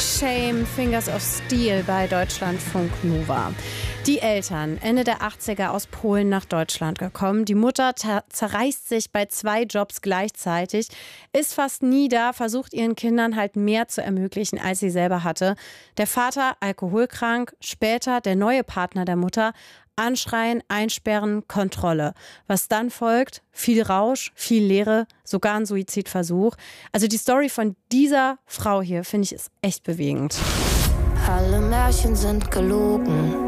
Shame, Fingers of Steel bei Deutschlandfunk Nova. Die Eltern, Ende der 80er aus Polen nach Deutschland gekommen. Die Mutter zerreißt sich bei 2 Jobs gleichzeitig, ist fast nie da, versucht ihren Kindern halt mehr zu ermöglichen, als sie selber hatte. Der Vater alkoholkrank, später der neue Partner der Mutter. Anschreien, einsperren, Kontrolle. Was dann folgt, viel Rausch, viel Leere, sogar ein Suizidversuch. Also die Story von dieser Frau hier, finde ich, ist echt bewegend. Alle Märchen sind gelogen.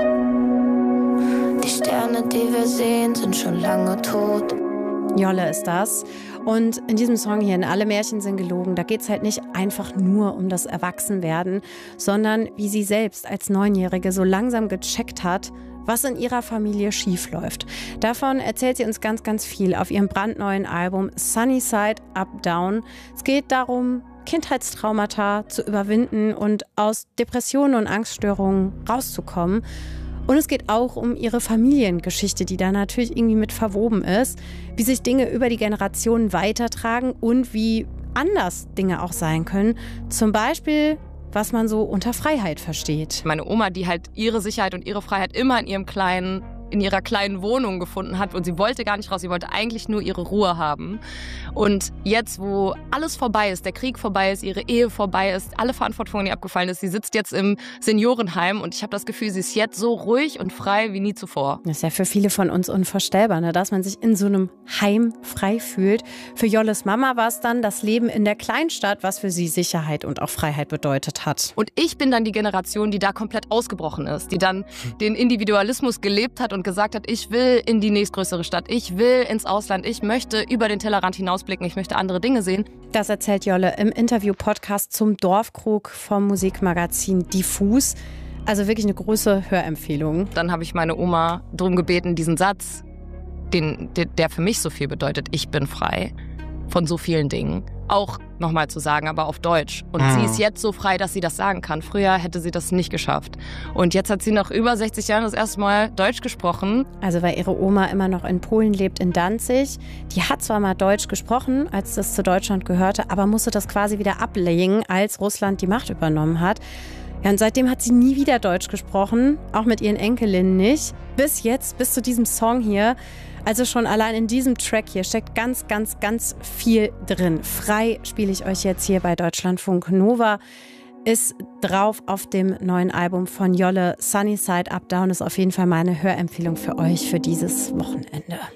Die Sterne, die wir sehen, sind schon lange tot. Jolle ist das. Und in diesem Song hier, in Alle Märchen sind gelogen, da geht es halt nicht einfach nur um das Erwachsenwerden, sondern wie sie selbst als 9-Jährige so langsam gecheckt hat, was in ihrer Familie schiefläuft. Davon erzählt sie uns ganz, ganz viel auf ihrem brandneuen Album Sunny Side Up Down. Es geht darum, Kindheitstraumata zu überwinden und aus Depressionen und Angststörungen rauszukommen. Und es geht auch um ihre Familiengeschichte, die da natürlich irgendwie mit verwoben ist, wie sich Dinge über die Generationen weitertragen und wie anders Dinge auch sein können. Zum Beispiel, was man so unter Freiheit versteht. Meine Oma, die halt ihre Sicherheit und ihre Freiheit immer in ihrer kleinen Wohnung gefunden hat und sie wollte gar nicht raus, sie wollte eigentlich nur ihre Ruhe haben. Und jetzt, wo alles vorbei ist, der Krieg vorbei ist, ihre Ehe vorbei ist, alle Verantwortung an ihr abgefallen ist, sie sitzt jetzt im Seniorenheim und ich habe das Gefühl, sie ist jetzt so ruhig und frei wie nie zuvor. Das ist ja für viele von uns unvorstellbar, ne? Dass man sich in so einem Heim frei fühlt. Für Jolles Mama war es dann das Leben in der Kleinstadt, was für sie Sicherheit und auch Freiheit bedeutet hat. Und ich bin dann die Generation, die da komplett ausgebrochen ist, die dann den Individualismus gelebt hat und gesagt hat, ich will in die nächstgrößere Stadt, ich will ins Ausland, ich möchte über den Tellerrand hinausblicken, ich möchte andere Dinge sehen. Das erzählt Jolle im Interview-Podcast zum Dorfkrug vom Musikmagazin Diffus. Also wirklich eine große Hörempfehlung. Dann habe ich meine Oma darum gebeten, diesen Satz, der für mich so viel bedeutet, ich bin frei von so vielen Dingen, auch nochmal zu sagen, aber auf Deutsch. Und sie ist jetzt so frei, dass sie das sagen kann. Früher hätte sie das nicht geschafft. Und jetzt hat sie nach über 60 Jahren das erste Mal Deutsch gesprochen. Also weil ihre Oma immer noch in Polen lebt, in Danzig. Die hat zwar mal Deutsch gesprochen, als das zu Deutschland gehörte, aber musste das quasi wieder ablegen, als Russland die Macht übernommen hat. Ja, und seitdem hat sie nie wieder Deutsch gesprochen, auch mit ihren Enkelinnen nicht. Bis jetzt, bis zu diesem Song hier. Also schon allein in diesem Track hier steckt ganz, ganz, ganz viel drin. Frei spiele ich euch jetzt hier bei Deutschlandfunk Nova. Ist drauf auf dem neuen Album von Jolle. Sunny Side Up Down ist auf jeden Fall meine Hörempfehlung für euch für dieses Wochenende.